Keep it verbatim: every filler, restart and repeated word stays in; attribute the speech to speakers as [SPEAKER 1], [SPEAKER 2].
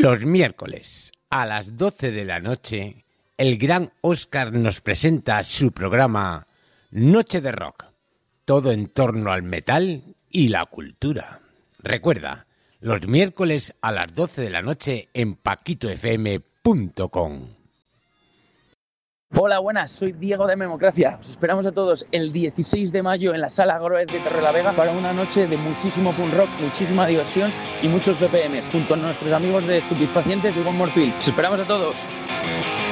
[SPEAKER 1] Los miércoles a las doce de la noche, el gran Óscar nos presenta su programa Noche de Rock, todo en torno al metal y la cultura. Recuerda, los miércoles a las doce de la noche en paquito f m punto com.
[SPEAKER 2] Hola, buenas, soy Diego de Memocracia. Os esperamos a todos el dieciséis de mayo en la Sala Groez de Torrelavega para una noche de muchísimo punk rock, muchísima diversión y muchos B P Ms, junto a nuestros amigos de Estupefacientes y One More Pill. Os esperamos a todos.